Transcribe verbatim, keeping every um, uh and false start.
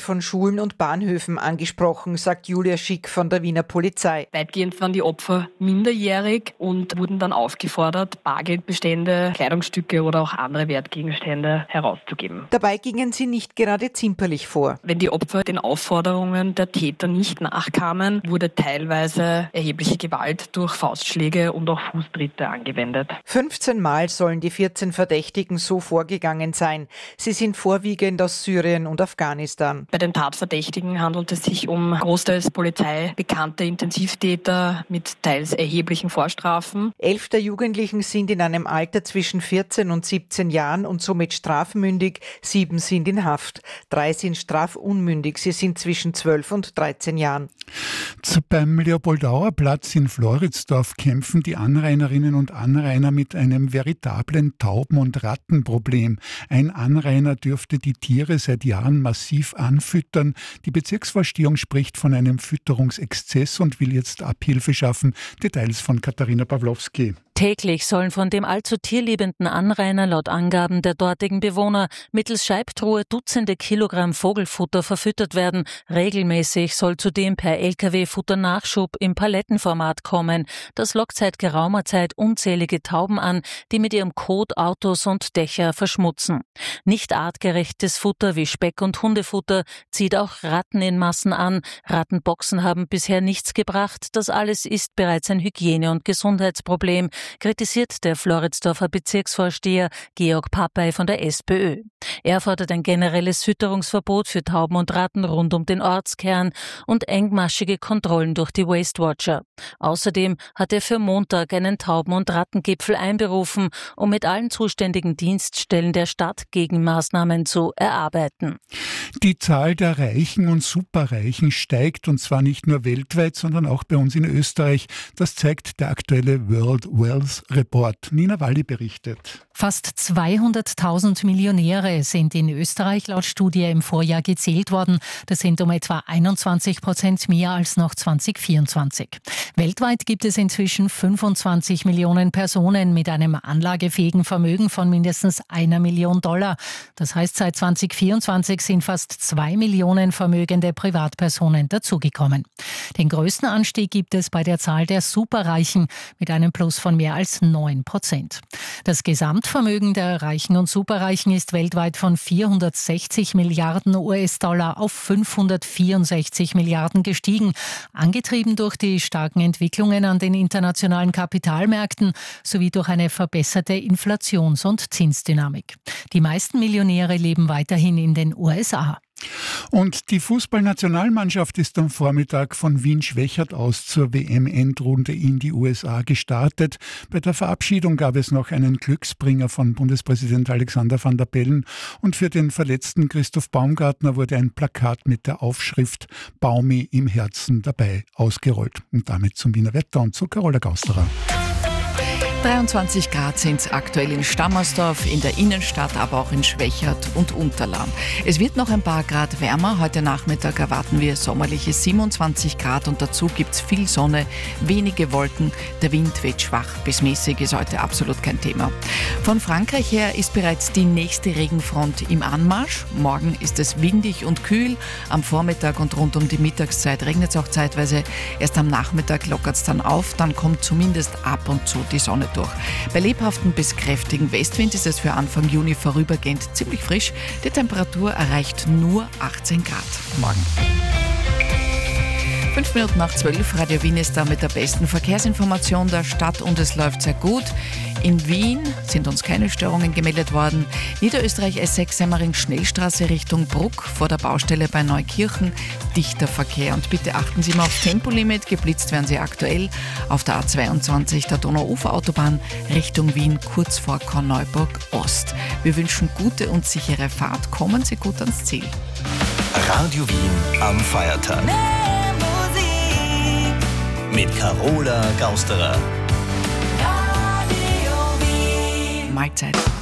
von Schulen und Bahnhöfen angesprochen, sagt Julia Schick von der Wiener Polizei. Weitgehend waren die Opfer minderjährig und wurden dann aufgefordert, Bargeldbestände, Kleidungsstücke oder auch andere Wertgegenstände herauszugeben. Dabei gingen sie nicht gerade zimperlich vor. Wenn die Opfer den Aufforderungen der Täter nicht nachkamen, wurde teilweise erhebliche Gewalt durch Faustschläge und auch Fußtritte angewendet. fünfzehn Mal sollen die vierzehn Verdächtigen so vorgegangen sein. Sie sind vorwiegend aus Syrien und Afghanistan. Bei den Tatverdächtigen handelt es sich um großteils polizeibekannte Intensivtäter mit teils erheblichen Vorstrafen. Elf der Jugendlichen sind in einem Alter zwischen vierzehn und siebzehn Jahren und somit strafmündig. Sieben sind in Haft. Drei sind strafunmündig. Sie sind zwischen zwölf und dreizehn Jahren. Beim Leopoldauer Platz in Floridsdorf kämpfen die Anrainerinnen und Anrainer mit einem veritablen Tauben- und Rattenproblem. Ein Anrainer dürfte die Tiere seit Jahren massiv anfüttern. Die Bezirksvorstehung spricht von einem Fütterungsexzess und will jetzt Abhilfe schaffen. Details von Katharina Pawlowski. Täglich sollen von dem allzu tierliebenden Anrainer laut Angaben der dortigen Bewohner mittels Scheibtruhe Dutzende Kilogramm Vogelfutter verfüttert werden. Regelmäßig soll zudem per L K W Futternachschub im Palettenformat kommen. Das lockt seit geraumer Zeit unzählige Tauben an, die mit ihrem Kot Autos und Dächer verschmutzen. Nicht artgerechtes Futter wie Speck- und Hundefutter zieht auch Ratten in Massen an. Rattenboxen haben bisher nichts gebracht. Das alles ist bereits ein Hygiene- und Gesundheitsproblem, kritisiert der Floridsdorfer Bezirksvorsteher Georg Papay von der SPÖ. Er fordert ein generelles Fütterungsverbot für Tauben und Ratten rund um den Ortskern und engmaschige Kontrollen durch die Waste Watcher. Außerdem hat er für Montag einen Tauben- und Rattengipfel einberufen, um mit allen zuständigen Dienststellen der Stadt Gegenmaßnahmen zu erarbeiten. Die Zahl der Reichen und Superreichen steigt, und zwar nicht nur weltweit, sondern auch bei uns in Österreich. Das zeigt der aktuelle World Wealth Report. Nina Walli berichtet. Fast zweihunderttausend Millionäre sind in Österreich laut Studie im Vorjahr gezählt worden. Das sind um etwa einundzwanzig Prozent mehr als noch zwanzig vierundzwanzig. Weltweit gibt es inzwischen fünfundzwanzig Millionen Personen mit einem anlagefähigen Vermögen von mindestens einer Million Dollar. Das heißt, seit zwanzig vierundzwanzig sind fast zwei Millionen vermögende Privatpersonen dazugekommen. Den größten Anstieg gibt es bei der Zahl der Superreichen mit einem Plus von mehr als neun Prozent. Das Gesamtvermögen der Reichen und Superreichen ist weltweit von vierhundertsechzig Milliarden U S-Dollar auf fünfhundertvierundsechzig Milliarden gestiegen, angetrieben durch die starken Entwicklungen an den internationalen Kapitalmärkten sowie durch eine verbesserte Inflations- und Zinsdynamik. Die meisten Millionäre leben weiterhin in den U S A. Und die Fußballnationalmannschaft ist am Vormittag von Wien-Schwechat aus zur W M-Endrunde in die U S A gestartet. Bei der Verabschiedung gab es noch einen Glücksbringer von Bundespräsident Alexander Van der Bellen und für den verletzten Christoph Baumgartner wurde ein Plakat mit der Aufschrift Baumi im Herzen dabei ausgerollt. Und damit zum Wiener Wetter und zu Carola Gausterer. dreiundzwanzig Grad sind es aktuell in Stammersdorf, in der Innenstadt, aber auch in Schwechat und Unterland. Es wird noch ein paar Grad wärmer. Heute Nachmittag erwarten wir sommerliche siebenundzwanzig Grad und dazu gibt es viel Sonne, wenige Wolken. Der Wind weht schwach bis mäßig, ist heute absolut kein Thema. Von Frankreich her ist bereits die nächste Regenfront im Anmarsch. Morgen ist es windig und kühl. Am Vormittag und rund um die Mittagszeit regnet es auch zeitweise. Erst am Nachmittag lockert es dann auf, dann kommt zumindest ab und zu die Sonne durch. Bei lebhaftem bis kräftigen Westwind ist es für Anfang Juni vorübergehend ziemlich frisch. Die Temperatur erreicht nur achtzehn Grad. Morgen. Fünf Minuten nach zwölf, Radio Wien ist da mit der besten Verkehrsinformation der Stadt und es läuft sehr gut. In Wien sind uns keine Störungen gemeldet worden. Niederösterreich S sechs Semmering Schnellstraße Richtung Bruck vor der Baustelle bei Neukirchen. Dichter Verkehr und bitte achten Sie mal aufs Tempolimit. Geblitzt werden Sie aktuell auf der A zweiundzwanzig der Donauuferautobahn Richtung Wien kurz vor Korneuburg Ost. Wir wünschen gute und sichere Fahrt. Kommen Sie gut ans Ziel. Radio Wien am Feiertag. Mit Carola Gausterer. Mahlzeit.